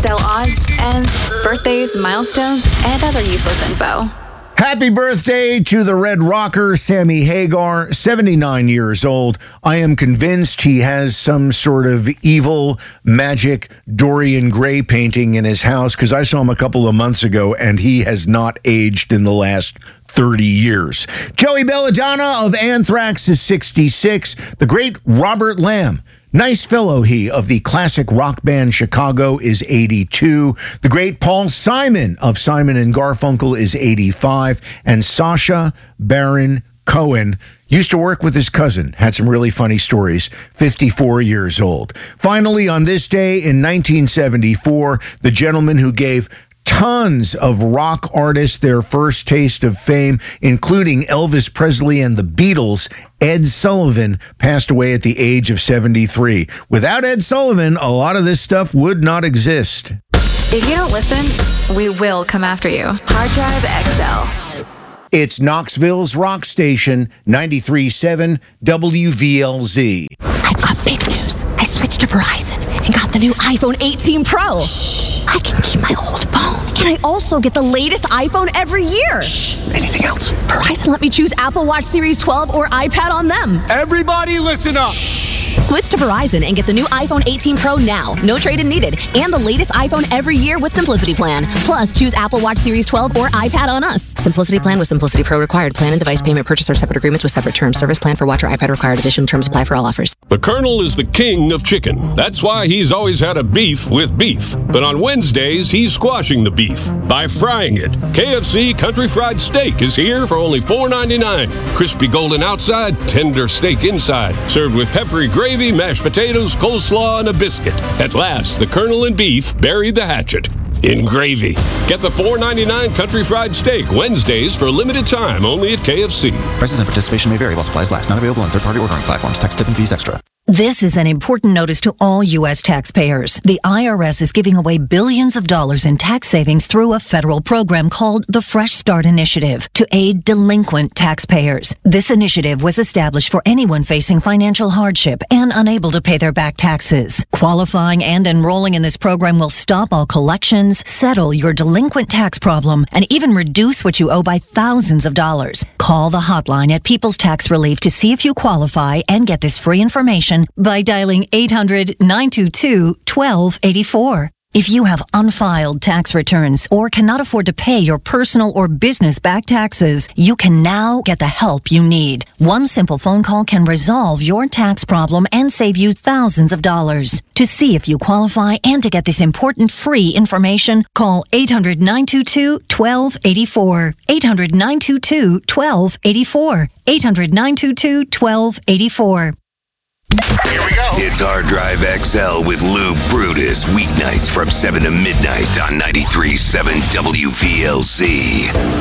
XL odds, ends, birthdays, milestones, and other useless info. Happy birthday to the Red Rocker, Sammy Hagar, 79 years old. I am convinced he has some sort of evil, magic Dorian Gray painting in his house because I saw him a couple of months ago and he has not aged in the last 30 years. Joey Belladonna of Anthrax is 66. The great Robert Lamb, nice fellow he, of the classic rock band Chicago, is 82. The great Paul Simon of Simon and Garfunkel is 85. And Sacha Baron Cohen used to work with his cousin, had some really funny stories, 54 years old. Finally, on this day in 1974, the gentleman who gave tons of rock artists their first taste of fame, including Elvis Presley and the Beatles, Ed Sullivan, passed away at the age of 73. Without Ed Sullivan, a lot of this stuff would not exist. If you don't listen, we will come after you. Hard Drive XL. It's Knoxville's rock station, 93.7 WVLZ. I've got big news. I switched to Verizon and got the new iPhone 18 Pro. I can keep my old phone. And I also get the latest iPhone every year. Anything else? Verizon let me choose Apple Watch Series 12 or iPad on them. Everybody listen up. Switch to Verizon and get the new iPhone 18 Pro now. No trade-in needed. And the latest iPhone every year with Simplicity Plan. Plus, choose Apple Watch Series 12 or iPad on us. Simplicity Plan with Simplicity Pro required. Plan and device payment purchase or separate agreements with separate terms. Service plan for watch or iPad required. Additional terms apply for all offers. The Colonel is the king of chicken. That's why he's always had a beef with beef. But on Wednesdays, he's squashing the beef by frying it. KFC Country Fried Steak is here for only $4.99. Crispy golden outside, tender steak inside. Served with peppery gravy, mashed potatoes, coleslaw, and a biscuit. At last, the Colonel and beef buried the hatchet in gravy. Get the $4.99 Country Fried Steak Wednesdays for a limited time only at KFC. Prices and participation may vary while supplies last. Not available on third-party ordering platforms. Tax, tip, and fees extra. This is an important notice to all U.S. taxpayers. The IRS is giving away billions of dollars in tax savings through a federal program called the Fresh Start Initiative to aid delinquent taxpayers. This initiative was established for anyone facing financial hardship and unable to pay their back taxes. Qualifying and enrolling in this program will stop all collections, settle your delinquent tax problem, and even reduce what you owe by thousands of dollars. Call the hotline at People's Tax Relief to see if you qualify and get this free information by dialing 800-922-1284. If you have unfiled tax returns or cannot afford to pay your personal or business back taxes, you can now get the help you need. One simple phone call can resolve your tax problem and save you thousands of dollars. To see if you qualify and to get this important free information, call 800-922-1284. 800-922-1284. 800-922-1284. Here we go. It's Hard Drive XL with Lou Brutus, weeknights from 7 to midnight on 93.7 WVLZ.